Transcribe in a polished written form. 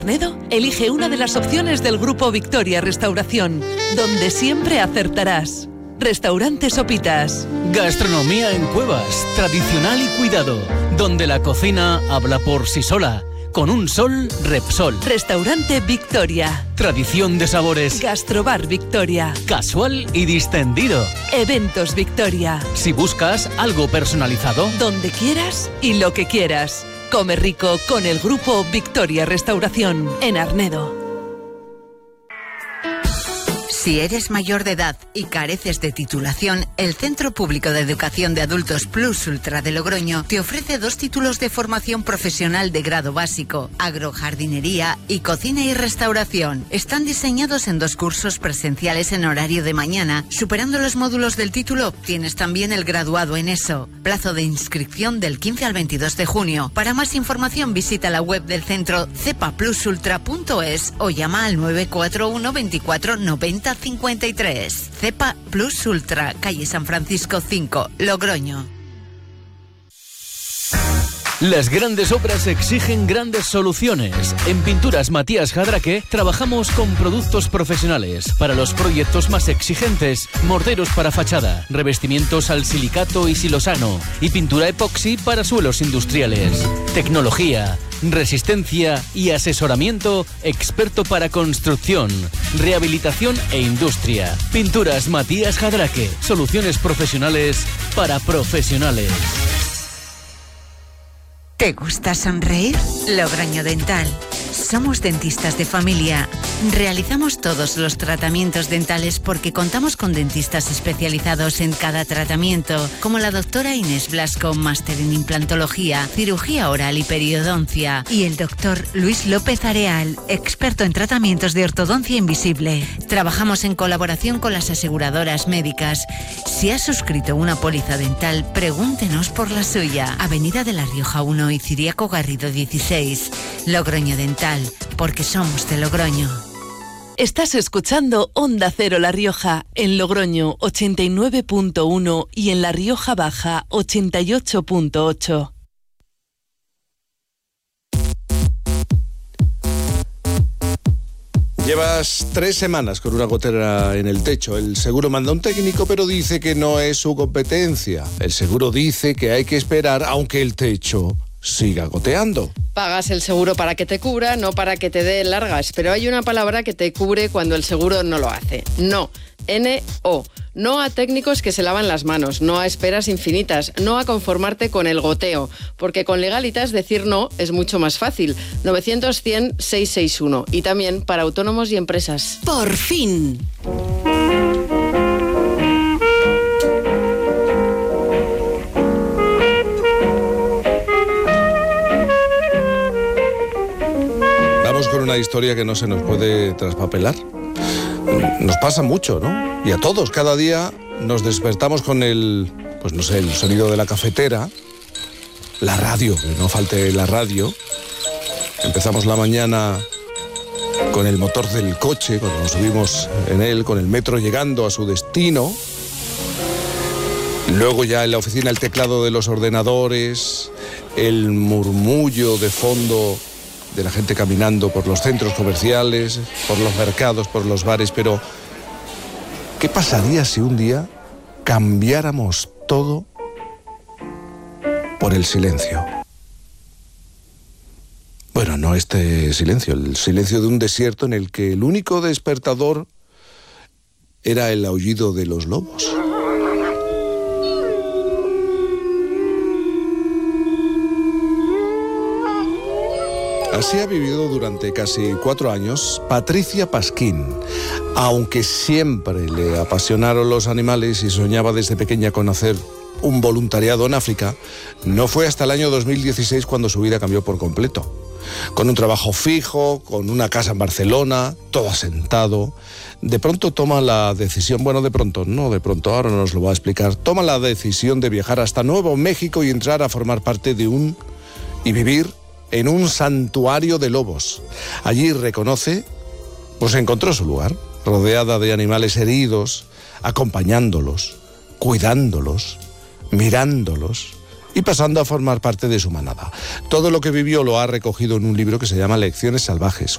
Arnedo, elige una de las opciones del Grupo Victoria Restauración, donde siempre acertarás. Restaurante Sopitas. Gastronomía en Cuevas, tradicional y cuidado, donde la cocina habla por sí sola. Con un sol, Repsol. Restaurante Victoria. Tradición de sabores. Gastrobar Victoria. Casual y distendido. Eventos Victoria. Si buscas algo personalizado, donde quieras y lo que quieras. Come rico con el Grupo Victoria Restauración en Arnedo. Si eres mayor de edad y careces de titulación, el Centro Público de Educación de Adultos Plus Ultra de Logroño te ofrece 2 títulos de formación profesional de grado básico, agrojardinería y cocina y restauración. Están diseñados en 2 cursos presenciales en horario de mañana. Superando los módulos del título, obtienes también el graduado en ESO. Plazo de inscripción del 15 al 22 de junio. Para más información visita la web del centro cepaplusultra.es o llama al 941 24 90 53. Cepa Plus Ultra, calle San Francisco 5, Logroño. Las grandes obras exigen grandes soluciones. En Pinturas Matías Jadraque trabajamos con productos profesionales para los proyectos más exigentes: morteros para fachada, revestimientos al silicato y silosano y pintura epoxi para suelos industriales. Tecnología, resistencia y asesoramiento experto para construcción, rehabilitación e industria. Pinturas Matías Jadraque, soluciones profesionales para profesionales. ¿Te gusta sonreír? Logroño Dental. Somos dentistas de familia. Realizamos todos los tratamientos dentales porque contamos con dentistas especializados en cada tratamiento, como la doctora Inés Blasco, máster en implantología, cirugía oral y periodoncia, y el doctor Luis López Areal, experto en tratamientos de ortodoncia invisible. Trabajamos en colaboración con las aseguradoras médicas. Si has suscrito una póliza dental, pregúntenos por la suya. Avenida de La Rioja 1 y Ciriaco Garrido 16. Logroño Dental, porque somos de Logroño. Estás escuchando Onda Cero La Rioja, en Logroño 89.1 y en La Rioja Baja 88.8. Llevas 3 semanas con una gotera en el techo. El seguro manda un técnico, pero dice que no es su competencia. El seguro dice que hay que esperar aunque el techo siga goteando. Pagas el seguro para que te cubra, no para que te dé largas. Pero hay una palabra que te cubre cuando el seguro no lo hace. No. N-O. No a técnicos que se lavan las manos, no a esperas infinitas, no a conformarte con el goteo, porque con Legalitas decir no es mucho más fácil. 900-100-661 y también para autónomos y empresas. ¡Por fin! Vamos con una historia que no se nos puede traspapelar. Nos pasa mucho, ¿no? Y a todos, cada día nos despertamos con el sonido de la cafetera, la radio, que no falte la radio. Empezamos la mañana con el motor del coche, cuando nos subimos en él, con el metro llegando a su destino. Luego ya en la oficina el teclado de los ordenadores, el murmullo de fondo de la gente caminando por los centros comerciales, por los mercados, por los bares. Pero ¿qué pasaría si un día cambiáramos todo por el silencio? Bueno, no este silencio, el silencio de un desierto en el que el único despertador era el aullido de los lobos. Así ha vivido durante casi 4 años Patricia Pasquín. Aunque siempre le apasionaron los animales y soñaba desde pequeña con hacer un voluntariado en África, no fue hasta el año 2016 cuando su vida cambió por completo. Con un trabajo fijo, con una casa en Barcelona, todo asentado, de pronto toma la decisión, ahora nos lo va a explicar, toma la decisión de viajar hasta Nuevo México y entrar a formar parte de vivir en un santuario de lobos. Allí encontró su lugar, rodeada de animales heridos, acompañándolos, cuidándolos, mirándolos y pasando a formar parte de su manada. Todo lo que vivió lo ha recogido en un libro que se llama Lecciones Salvajes,